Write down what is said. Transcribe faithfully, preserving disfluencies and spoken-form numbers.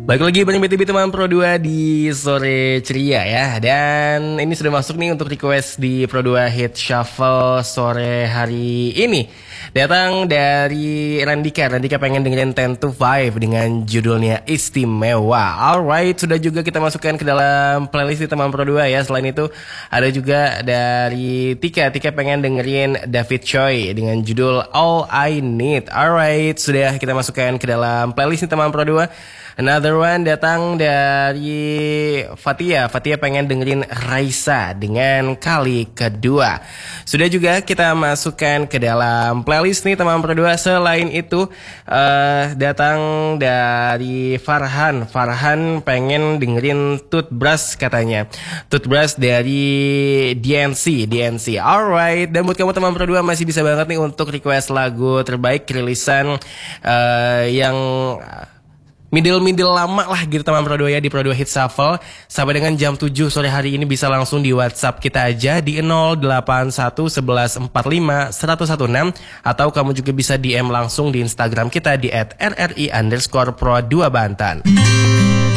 Balik lagi bareng B T B teman Pro dua di sore ceria ya. Dan ini sudah masuk nih untuk request di Pro dua Hit Shuffle sore hari ini. Datang dari Randika. Randika pengen dengerin ten to five dengan judulnya Istimewa. Alright, sudah juga kita masukkan ke dalam playlist di teman Pro dua ya. Selain itu ada juga dari Tika. Tika pengen dengerin David Choi dengan judul All I Need. Alright, sudah kita masukkan ke dalam playlist di teman Pro dua. Another one datang dari Fatia. Fatia pengen dengerin Raisa dengan Kali Kedua. Sudah juga kita masukkan ke dalam playlist nih teman Pro dua. Selain itu uh, datang dari Farhan. Farhan pengen dengerin Toothbrush katanya. Toothbrush dari D N C. D N C. Alright. Dan buat kamu teman Pro dua masih bisa banget nih untuk request lagu terbaik rilisan uh, yang middle-middle lama lah gitu teman Pro dua ya di Pro dua Hit Shuffle. Sampai dengan jam tujuh sore hari ini bisa langsung di WhatsApp kita aja di nol delapan satu sebelas empat lima seratus enam belas. Atau kamu juga bisa D M langsung di Instagram kita di at r r i underscore pro dua Banten.